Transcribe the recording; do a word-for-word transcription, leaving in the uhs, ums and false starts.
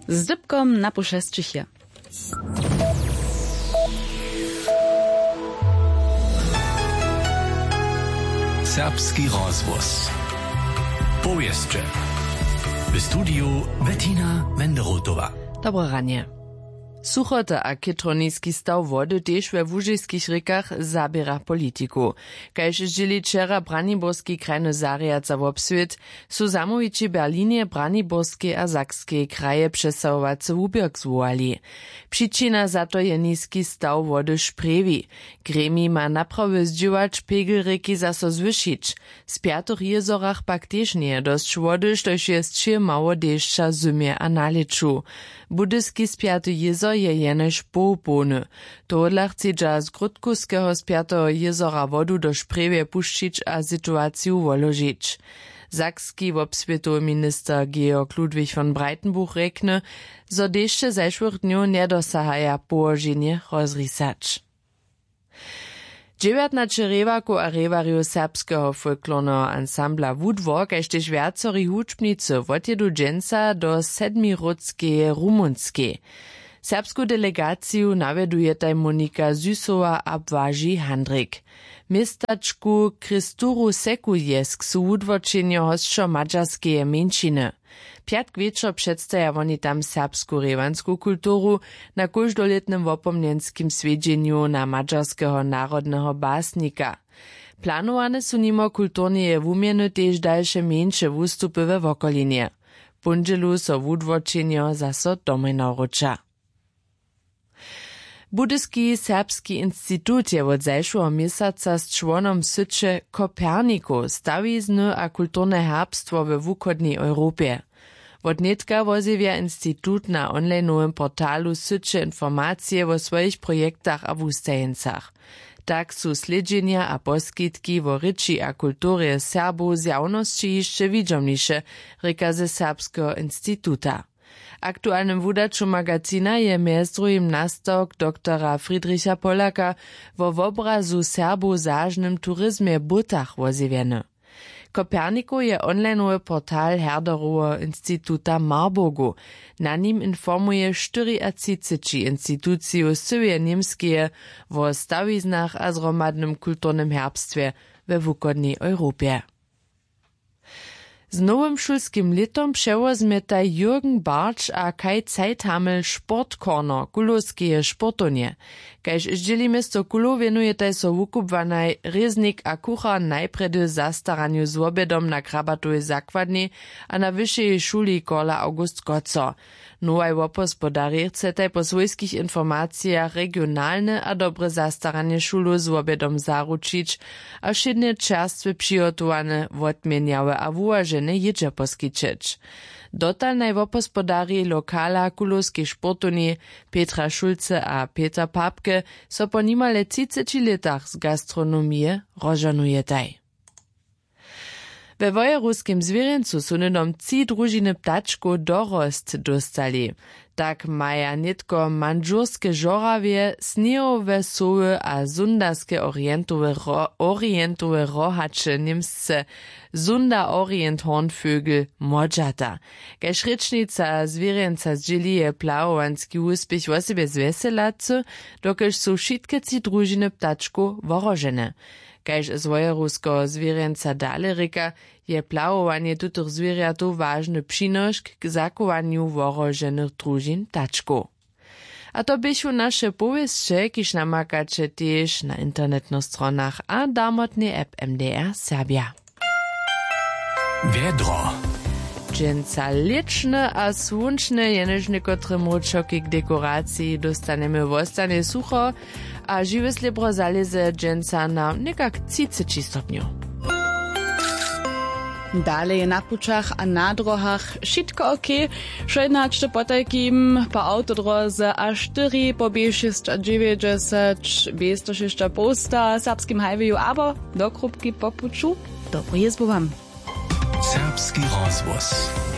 Z dybkom na puszeszczychie. Serbski rozvoz. Powieszcze. W studiu Bettina Wenderotowa. Dobre ranie. Suchota a kytroniski staw wody też we wužijskich rykach zabiera politiku. Kajž žili čera Braniborski krajny zariaca w obsvět, su zamoviči Berlinie, Braniborskie a Sakskie kraje přesahovace wubirk zvolali. Przyczyna za to je niski staw wody šprevi. Gremi ma naprawy zdźiwać pegel ryki zaso zwyšić. Z piatych jezorach pak też nie dość wody, štož jest še mało dešća zymie a naliczu. Budyski spiaty jezor je jenož połpony. Tohodla chcedža z Grudkuskeho spiatého jezora wodu do šprevje puščić a situaciju woložić. Sakski wobsvětowy minister Georg Ludwig von Breitenbuch rekne, zo dešće zajšłych dňów nedosahaja połoženie rozrisać. dziewiętnaście rewaku a rewariu serbskeho folklornego ansambla Wudwo, kaž tež viacori hudžbnicy wotjedu dženca do sedmirodskeje Rumunskie. Serbsku delegaciju nawieduje taj Monika Zysova a Błażej Handrik. Miestačku Kristuru Sekujesk su wudwočenjo hostšo mađarskeje menšiny. Pjatk wieczor przedstawia oni tam serbsku rewansku kulturu na koždoletnym wopomnienskim swiedźeniu na mađarskeho narodnego basnika. Planowane su nimo kulturneje wumieny tež dalsze mniejsze wustupy we wokolinie. Pundzielu so wudwočenjo zaso domaj naruča. Budyski Serbski Institut je od zajšłego miesiąca z członom syče Koperniku stawizny a kulturne herbstwo we wukodnej Europie. Od netka wozjewia Institut na online'owym portalu syče informacje o swoich projektach a wustajencach. Tak su sledźenia a poskitki wo ryči a kulturje Serbów z javnosti jeszcze widomniejsze, reka ze Serbskiego Instituta. Aktualnym wudaču magazina je mjez drugim nastok doktora Friedricha Polaka wo wobrazu Serbów zažnym turizmie butach wozjewieny. Koperniku je online'owy portal Herderowo Instituta Marburgu. Na nim informuje čtyřicet instytuciju z cyłej niemskie wo stawiznach a zromadnym kulturnym herbstwie we wukodnej Europie. Z nowym szulskim letom przewozmie taj Jürgen Bartsch a Kai Zeithamel Sportkorner, kulowskie sportonie. Kajž ždjeli mesto Kulow wienuje taj so wukubwanaj reznik a kuchar najpredy zastaranju z obedom na krabatowej zakładni a na wyższej szuli Kola August Koco. Nowaj wopospodari chce taj po swojskich informacjach regionalne a dobre zastaranie szulu z obedom zaručić a wszednie czerstwe przygotowane wotmieniałe a wułażene jedzie poskiczyć. Dotalnej wopospodari lokala kulowskiej sportuni Petra Schulze a Peter Papke so po nimale trzydziestu latach z gastronomie rożanujetaj. We wojeruskim zwierzęcu su nydom trzy družiny ptačków dorost dostali. Tak maja nitko mandžurskie žorawie, snehowe soły a sundarskie orientowe, ro, orientowe rohacze niemsce Sunda Orient Hornvögel modżata. Kaž rečnica zwierzęca zdźěli je plawowanski uspěch wo sebe zveselacy, dokelž su wšitke trzy družiny ptačków worožene. Kaž z wojeruskiego zwierzęca dale reka, je plawowanie tutych zwierzatów ważny przynośk k zakowaniu woroženych družin ptačków. A to byšu naše powieszcze, kiž namakače też na internetnych stronach a damotnej app M D R Serbia. Wiedro. Dženca lične a slunčne jenež nekotre močoky k dekoraciji dostaneme v ostane sucho a živé slibro zaleze dženca na nekak trzydzieści stopňov. Dalej na pučach a na drohach šitko ok, šednačte potajkim po autodroze a štyri po B šesťstodeväťdesiat, B stošesť posta serbskim highwayu, abo do krupki po puču. Dobro jezbo wam. Serbski rozvoz.